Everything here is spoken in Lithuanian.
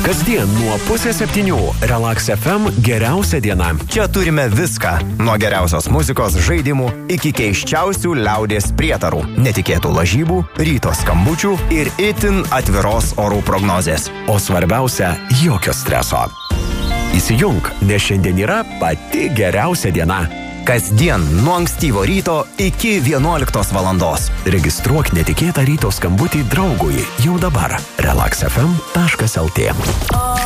Kasdien nuo 6:30 Relax FM geriausia diena. Čia turime viską. Nuo geriausios muzikos, žaidimų iki keiščiausių liaudies prietarų, netikėtų lažybų, ryto skambučių ir itin atviros orų prognozės. O svarbiausia, jokio streso. Įsijunk, nes šiandien yra pati geriausia diena. Kasdien nuo ankstyvo ryto iki 11 valandos. Registruok netikėtą ryto skambutį draugui jau dabar. relaxfm.lt